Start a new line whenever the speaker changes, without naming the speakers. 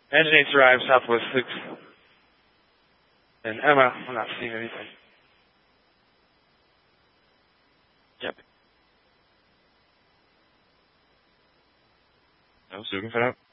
Engine 8's arrived, Southwest 6. And Emma, I'm not seeing anything.
Yep. No, so we can find out.